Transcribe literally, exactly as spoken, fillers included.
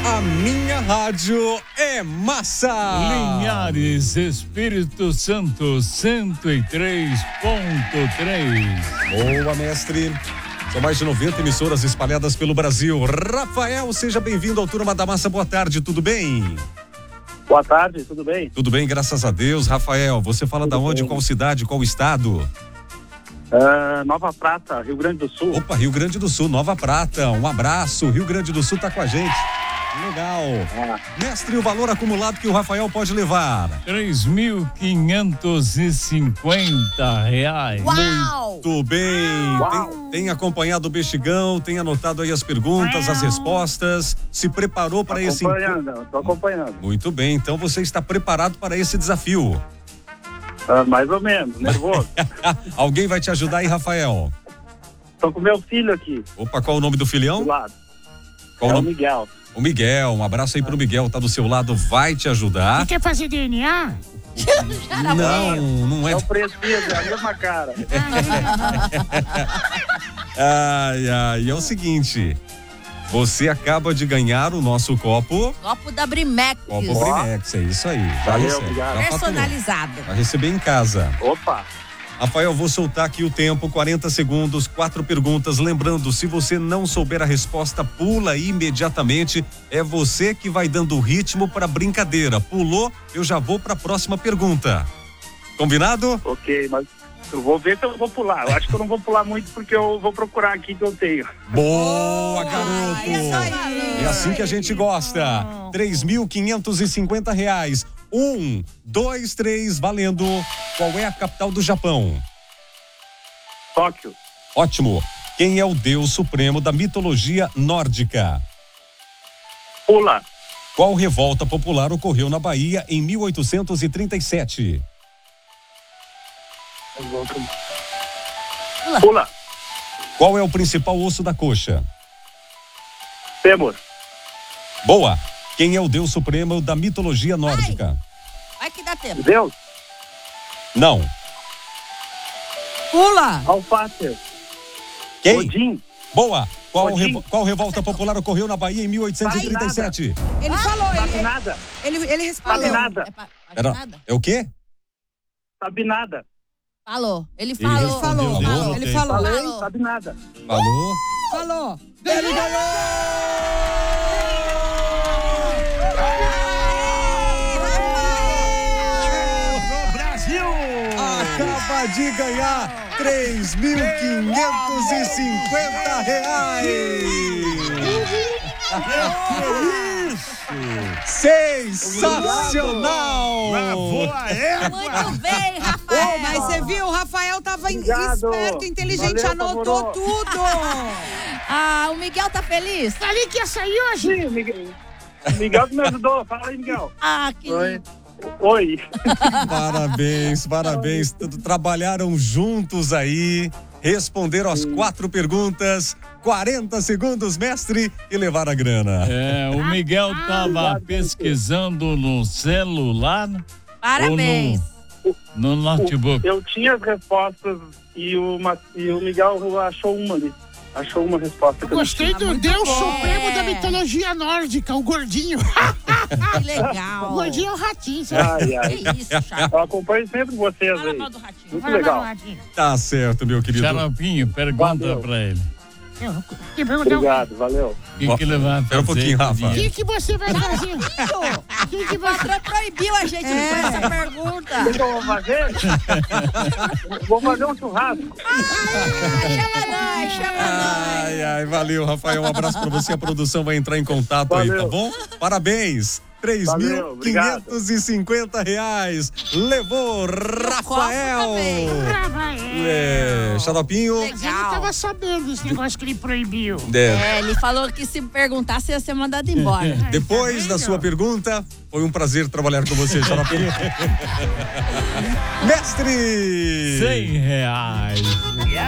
A minha rádio é massa. Linhares, Espírito Santo, cento e três ponto três. Boa, mestre. São mais de noventa emissoras espalhadas pelo Brasil. Rafael, seja bem-vindo ao Turma da Massa. Boa tarde, tudo bem? Boa tarde, tudo bem? Tudo bem, graças a Deus. Rafael, você fala tudo da onde, bem. qual cidade, qual estado? Uh, Nova Prata, Rio Grande do Sul. Opa, Rio Grande do Sul, Nova Prata. Um abraço, Rio Grande do Sul tá com a gente. Legal. Ah. Mestre, o valor acumulado que o Rafael pode levar? Três mil quinhentos e cinquenta reais. Uau! Muito bem. Tem, tem acompanhado o Bexigão, tem anotado aí as perguntas, as respostas. Se preparou para esse... Acompanhando, tô acompanhando. Muito bem, então você está preparado para esse desafio? Uh, mais ou menos, nervoso. Alguém vai te ajudar aí, Rafael? Tô com meu filho aqui. Opa, qual o nome do filhão? Do lado. Qual é o o nome? Miguel. O Miguel, um abraço aí pro Miguel, tá do seu lado, vai te ajudar. Você quer fazer D N A? Não, não é. É o preciso, é a mesma cara. Ai, ai, é o seguinte, você acaba de ganhar o nosso copo. Copo da Brimex. Copo Brimex, é isso aí. Já Valeu, recebe, obrigado. já faturou. Personalizado. Vai receber em casa. Opa. Rafael, vou soltar aqui o tempo, quarenta segundos, quatro perguntas. Lembrando, se você não souber a resposta, pula imediatamente. É você que vai dando ritmo para brincadeira. Pulou, eu já vou para a próxima pergunta. Combinado? Ok, mas eu vou ver se eu vou pular. Eu acho que eu não vou pular muito porque eu vou procurar aqui que eu tenho. Boa, garoto! Ah, isso aí. É assim que a gente gosta. Três mil quinhentos e cinquenta reais. Um, dois, três, valendo. Qual é a capital do Japão? Tóquio. Ótimo. Quem é o deus supremo da mitologia nórdica? Pula. Qual revolta popular ocorreu na Bahia em mil oitocentos e trinta e sete? Pula. Pula. Qual é o principal osso da coxa? Fêmur. Boa. Quem é o deus supremo da mitologia nórdica? Vai que dá tempo. Deus. Não. Pula. Alfácer. Quem? Odin. Boa. Qual, Odin. revo- qual revolta popular ocorreu na Bahia em mil oitocentos e trinta e sete? Ele falou, Sabe ele, nada. ele, ele respondeu. Sabe nada. É, pa- Era, nada? é o quê? Sabe nada. Falou. Ele Ele falou. respondeu, falou, deu falou. no ele tempo. falou. Falei, Falou. sabe nada. Falou. Falou. Ele ganhou! Acaba de ganhar três mil quinhentos e cinquenta reais. Sensacional! Muito bem, Rafael. Mas você viu, o Rafael tava em- Obrigado. esperto, inteligente, Valeu, anotou Pavorô. tudo. Ah, o Miguel tá feliz? Falei que ia sair hoje. Sim, o Miguel. O Miguel que me ajudou. Fala aí, Miguel. Ah, que Oi. lindo. Oi. Parabéns, parabéns. T- Trabalharam juntos aí, responderam as quatro perguntas, quarenta segundos, mestre, e levaram a grana. É, o Miguel tava pesquisando no celular Parabéns. ou no, no notebook. Eu tinha as respostas e o, Ma- e o Miguel achou uma ali. Achou uma resposta. que eu Gostei do muito Deus bom. Supremo É. da mitologia nórdica, o gordinho. Que O legal. gordinho é o ratinho, sabe? Ai, ai. Que isso, Chato. Eu acompanho sempre vocês Fala aí. mal do ratinho. Muito Vai lá, legal. vai lá, Ratinho. Tá certo, meu querido. Xaropinho, pergunta Valeu. pra ele. Eu- que pergunta- Obrigado, valeu. O que, que ele vai fazer? Espera um pouquinho, com o Rafa. O dinheiro? que, que você vai fazer? O que, que O você... patrão proibiu a gente de É. fazer essa pergunta. O que eu vou fazer? Vou fazer um churrasco. Ah, chama nós, chama nós. Ai, ai, valeu, Rafael. Um abraço pra você. A produção vai entrar em contato aí, Valeu. tá bom? Parabéns. Três Valeu, mil obrigado. quinhentos e cinquenta reais. Levou Rafael. também. Rafael. É, Xaropinho. Mas eu não tava sabendo desse negócio que ele proibiu. É, É, ele falou que se perguntasse ia ser mandado embora. depois da sua pergunta, foi um prazer trabalhar com você, Xaropinho. Mestre! Cem reais.